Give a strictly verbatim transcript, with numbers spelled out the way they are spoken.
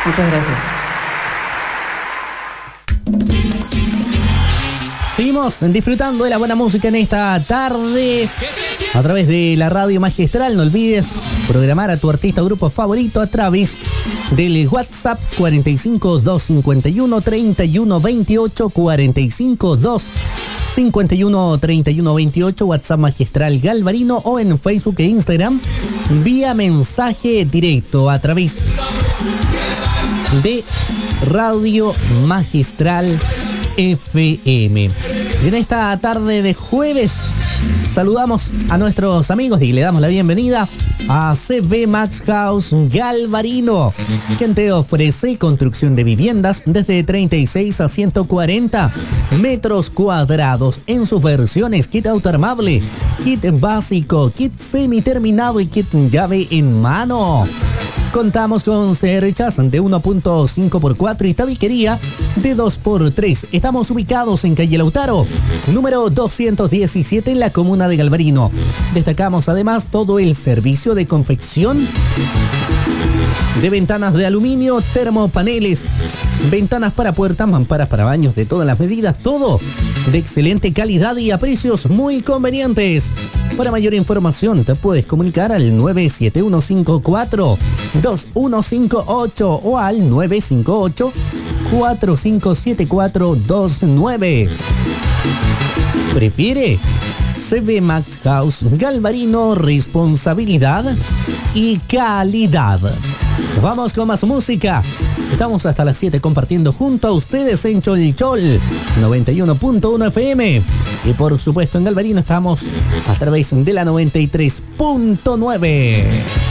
Muchas gracias. Seguimos disfrutando de la buena música en esta tarde a través de la radio magistral. No olvides programar a tu artista o grupo favorito a través del WhatsApp cuarenta y cinco, doscientos cincuenta y uno, treinta y uno veintiocho, cuarenta y cinco, doscientos cincuenta y uno, treinta y uno veintiocho, WhatsApp Magistral Galvarino, o en Facebook e Instagram vía mensaje directo a través de Radio Magistral F M. Y en esta tarde de jueves saludamos a nuestros amigos y le damos la bienvenida a C B Max House Galvarino, quien te ofrece construcción de viviendas desde treinta y seis a ciento cuarenta metros cuadrados en sus versiones: kit autoarmable, kit básico, kit semiterminado y kit llave en mano. Contamos con cerchas de uno punto cinco por cuatro y tabiquería de dos por tres. Estamos ubicados en calle Lautaro, número doscientos diecisiete, en la comuna de Galvarino. Destacamos además todo el servicio de confección de ventanas de aluminio, termopaneles, ventanas para puertas, mamparas para baños de todas las medidas, todo de excelente calidad y a precios muy convenientes. Para mayor información te puedes comunicar al nueve siete uno cinco cuatro, dos uno cinco ocho o al nueve cinco ocho, cuatro cinco siete cuatro dos nueve. ¿Prefiere? C B Max House Galvarino, responsabilidad y calidad. Vamos con más música. Estamos hasta las siete compartiendo junto a ustedes en Cholchol noventa y uno punto uno F M. Y por supuesto en Galvarino estamos a través de la noventa y tres punto nueve.